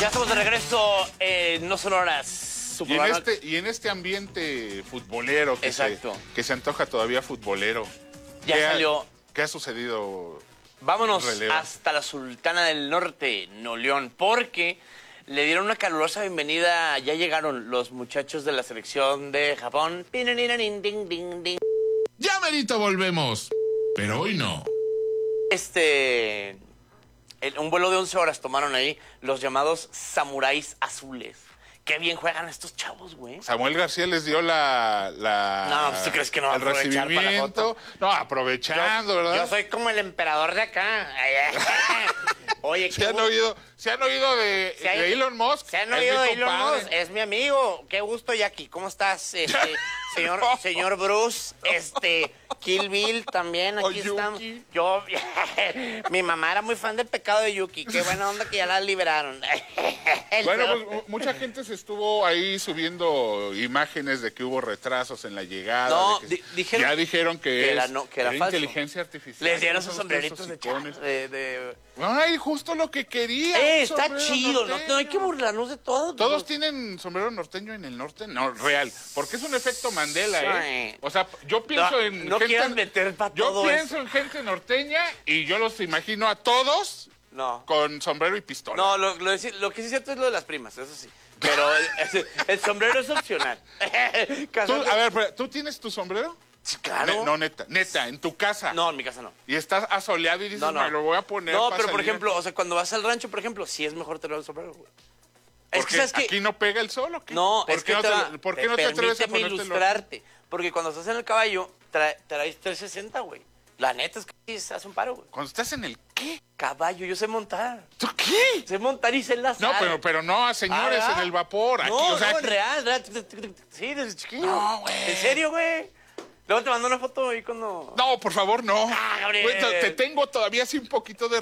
Ya estamos de regreso en No Sonoras. Su programa. Y en este ambiente futbolero que se antoja todavía futbolero. Ya salió. ¿Qué ha sucedido? Vámonos Relevo. hasta la Sultana del Norte, Nuevo León, porque le dieron una calurosa bienvenida. Ya llegaron los muchachos de la selección de Japón. Ya merito volvemos, pero hoy no. Un vuelo de 11 horas tomaron ahí los llamados samuráis azules. Qué bien juegan estos chavos, güey. Samuel García les dio No, pues, ¿tú crees que no va a el aprovechar para la recibimiento? foto? No, aprovechando, ¿verdad? Yo soy como el emperador de acá. Oye, ¿Se han oído de Elon Musk? ¿Se han Es oído mi de Elon compadre. Musk? Es mi amigo. Qué gusto, Jackie. ¿Cómo estás, señor Bruce? Kill Bill también, O aquí estamos. Yuki. Mi mamá era muy fan del Pecado de Yuki. Qué buena onda que ya la liberaron. Bueno, pues mucha gente se estuvo ahí subiendo imágenes de que hubo retrasos en la llegada. No, de que dijeron ya dijeron que era era falso. inteligencia artificial. Les dieron ¿Cómo sus son ustedes, sombreritos esos de icones? chas. Ay, justo lo que quería. un Está sombrero chido, no hay que norteño. burlarnos de todo. ¿Todos tienen sombrero norteño en el norte? No, real. Porque es un efecto Mandela, ¿eh? O sea, yo pienso en no gente... quieras meter para Yo todo pienso eso. en gente norteña y yo los imagino a todos No. con sombrero y pistola. No, lo que sí es cierto es lo de las primas, eso sí. Pero el sombrero es opcional. A ver, pero, ¿tú tienes tu sombrero? Sí, claro. No, neta, en tu casa. No, en mi casa no. Y estás asoleado y dices, No. me lo voy a poner No, para pero por salir". ejemplo, o sea, cuando vas al rancho, por ejemplo, sí es mejor tener el sombrero, güey. Es Porque que, ¿sabes qué? aquí no pega el sol, ¿o qué? No, ¿Por es qué que no ¿por qué no te atreves a permíteme ponértelo? ilustrarte. Porque cuando estás en el caballo, traes 360, güey. La neta es que sí se hace un paro, güey. Cuando estás en el ¿qué? Caballo, yo sé montar. ¿Tú qué? Sé montar y sé enlazar. No, pero no a señores ¿verdad? en el vapor. Aquí, No, o sea, no, aquí- en real. Sí, desde chiquillo. No, güey. ¿En serio, güey? Luego te mando una foto ahí cuando... No, por favor, no. Gabriel. Güey, te tengo todavía así un poquito de